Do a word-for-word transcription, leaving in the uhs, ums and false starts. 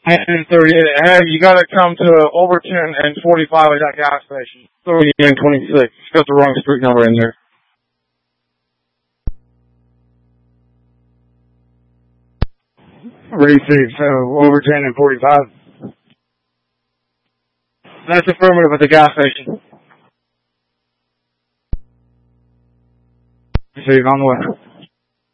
And thirty. Hey, you gotta come to Overton and forty-five at that gas station. thirty and twenty-six. It's got the wrong street number in there. Receive. So Overton and forty-five. That's affirmative at the gas station. Receive on the way.